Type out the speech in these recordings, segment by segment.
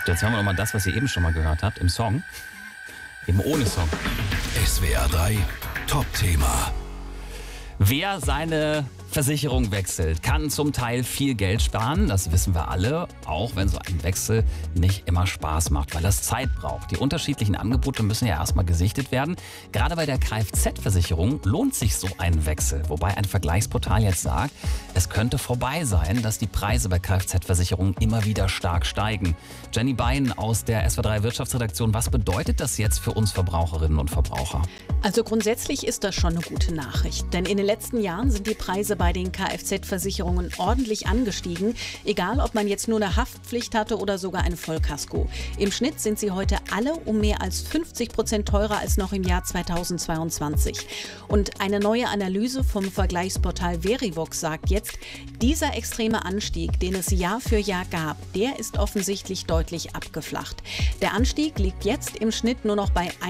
So, jetzt hören wir nochmal das, was ihr eben schon mal gehört habt im Song. Eben ohne Song. SWR 3 Top-Thema. Wer seine Versicherung wechselt, kann zum Teil viel Geld sparen. Das wissen wir alle, auch wenn so ein Wechsel nicht immer Spaß macht, weil das Zeit braucht. Die unterschiedlichen Angebote müssen ja erstmal gesichtet werden. Gerade bei der Kfz-Versicherung lohnt sich so ein Wechsel. Wobei ein Vergleichsportal jetzt sagt, es könnte vorbei sein, dass die Preise bei Kfz-Versicherungen immer wieder stark steigen. Jenny Bein aus der SWR3 Wirtschaftsredaktion, was bedeutet das jetzt für uns Verbraucherinnen und Verbraucher? Also grundsätzlich ist das schon eine gute Nachricht. Denn in den letzten Jahren sind die Preise bei den Kfz-Versicherungen ordentlich angestiegen. Egal, ob man jetzt nur eine Haftpflicht hatte oder sogar ein Vollkasko. Im Schnitt sind sie heute alle um mehr als 50% teurer als noch im Jahr 2022. Und eine neue Analyse vom Vergleichsportal Verivox sagt jetzt, dieser extreme Anstieg, den es Jahr für Jahr gab, der ist offensichtlich deutlich abgeflacht. Der Anstieg liegt jetzt im Schnitt nur noch bei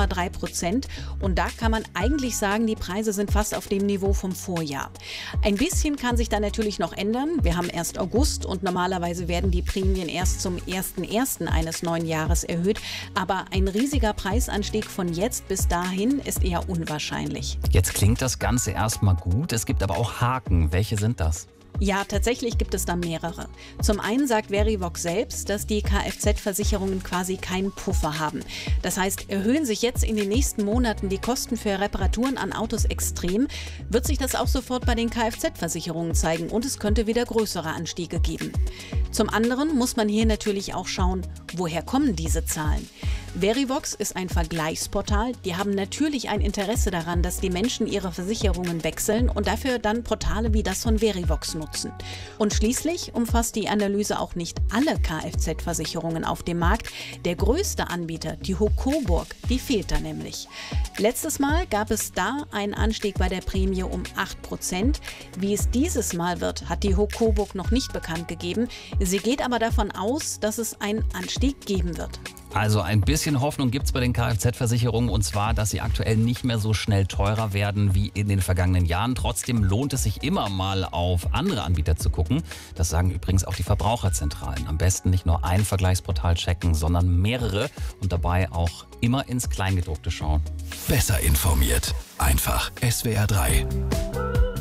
1,3%. Und da kann man eigentlich sagen, die Preise sind fast auf dem Niveau vom Vorjahr. Ein bisschen kann sich da natürlich noch ändern. Wir haben erst August und normalerweise werden die Prämien erst zum 01.01. eines neuen Jahres erhöht. Aber ein riesiger Preisanstieg von jetzt bis dahin ist eher unwahrscheinlich. Jetzt klingt das Ganze erstmal gut. Es gibt aber auch Haken. Welche sind das? Ja, tatsächlich gibt es da mehrere. Zum einen sagt Verivox selbst, dass die Kfz-Versicherungen quasi keinen Puffer haben. Das heißt, erhöhen sich jetzt in den nächsten Monaten die Kosten für Reparaturen an Autos extrem, wird sich das auch sofort bei den Kfz-Versicherungen zeigen und es könnte wieder größere Anstiege geben. Zum anderen muss man hier natürlich auch schauen, woher kommen diese Zahlen? Verivox ist ein Vergleichsportal. Die haben natürlich ein Interesse daran, dass die Menschen ihre Versicherungen wechseln und dafür dann Portale wie das von Verivox nutzen. Und schließlich umfasst die Analyse auch nicht alle Kfz-Versicherungen auf dem Markt. Der größte Anbieter, die Hocoburg, die fehlt da nämlich. Letztes Mal gab es da einen Anstieg bei der Prämie um 8%. Wie es dieses Mal wird, hat die Hocoburg noch nicht bekannt gegeben. Sie geht aber davon aus, dass es einen Anstieg geben wird. Also ein bisschen Hoffnung gibt es bei den Kfz-Versicherungen, und zwar, dass sie aktuell nicht mehr so schnell teurer werden wie in den vergangenen Jahren. Trotzdem lohnt es sich immer mal auf andere Anbieter zu gucken. Das sagen übrigens auch die Verbraucherzentralen. Am besten nicht nur ein Vergleichsportal checken, sondern mehrere und dabei auch immer ins Kleingedruckte schauen. Besser informiert. Einfach SWR 3.